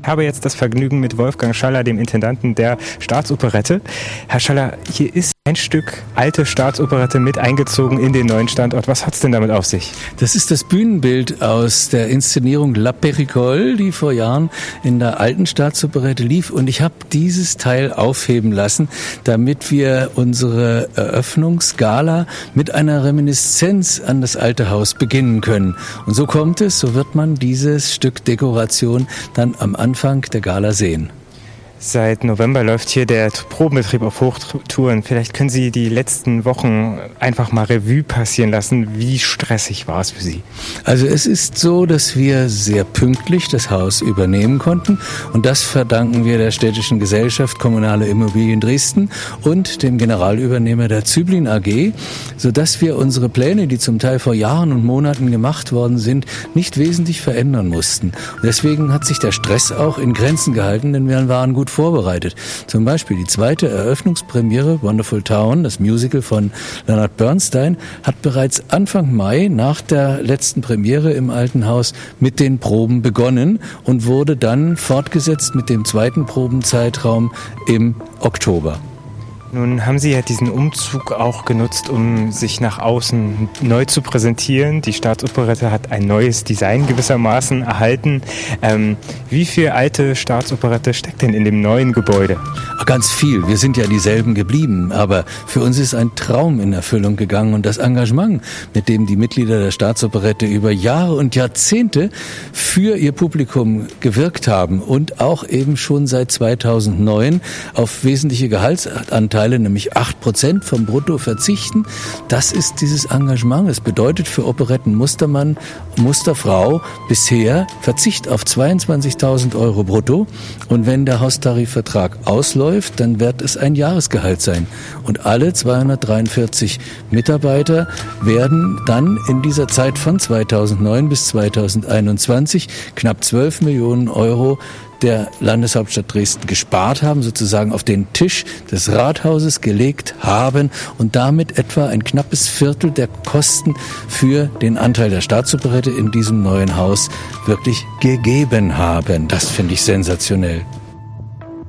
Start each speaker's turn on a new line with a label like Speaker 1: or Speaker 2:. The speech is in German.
Speaker 1: Ich habe jetzt das Vergnügen mit Wolfgang Schaller, dem Intendanten der Staatsoperette. Herr Schaller, hier ist ein Stück alte Staatsoperette mit eingezogen in den neuen Standort. Was hat es denn damit auf sich?
Speaker 2: Das ist das Bühnenbild aus der Inszenierung La Péricole, die vor Jahren in der alten Staatsoperette lief. Und ich habe dieses Teil aufheben lassen, damit wir unsere Eröffnungsgala mit einer Reminiszenz an das alte Haus beginnen können. Und so kommt es, so wird man dieses Stück Dekoration dann am Anfang der Gala sehen.
Speaker 1: Seit November läuft hier der Probenbetrieb auf Hochtouren. Vielleicht können Sie die letzten Wochen einfach mal Revue passieren lassen. Wie stressig war es für Sie?
Speaker 2: Also es ist so, dass wir sehr pünktlich das Haus übernehmen konnten. Und das verdanken wir der Städtischen Gesellschaft Kommunale Immobilien Dresden und dem Generalübernehmer der Züblin AG, sodass wir unsere Pläne, die zum Teil vor Jahren und Monaten gemacht worden sind, nicht wesentlich verändern mussten. Und deswegen hat sich der Stress auch in Grenzen gehalten, denn wir waren gut vorbereitet. Zum Beispiel die zweite Eröffnungspremiere Wonderful Town, das Musical von Leonard Bernstein, hat bereits Anfang Mai nach der letzten Premiere im Alten Haus mit den Proben begonnen und wurde dann fortgesetzt mit dem zweiten Probenzeitraum im Oktober.
Speaker 1: Nun haben Sie ja diesen Umzug auch genutzt, um sich nach außen neu zu präsentieren. Die Staatsoperette hat ein neues Design gewissermaßen erhalten. Wie viel alte Staatsoperette steckt denn in dem neuen Gebäude?
Speaker 2: Ganz viel. Wir sind ja dieselben geblieben. Aber für uns ist ein Traum in Erfüllung gegangen. Und das Engagement, mit dem die Mitglieder der Staatsoperette über Jahre und Jahrzehnte für ihr Publikum gewirkt haben und auch eben schon seit 2009 auf wesentliche Gehaltsanteile, nämlich 8% vom Brutto verzichten. Das ist dieses Engagement. Es bedeutet für Operettenmustermann, Musterfrau bisher Verzicht auf 22.000 Euro brutto. Und wenn der Haustarifvertrag ausläuft, dann wird es ein Jahresgehalt sein. Und alle 243 Mitarbeiter werden dann in dieser Zeit von 2009 bis 2021 knapp 12 Millionen Euro der Landeshauptstadt Dresden gespart haben, sozusagen auf den Tisch des Rathauses gelegt haben und damit etwa ein knappes Viertel der Kosten für den Anteil der Staatsoperette in diesem neuen Haus wirklich gegeben haben. Das finde ich sensationell.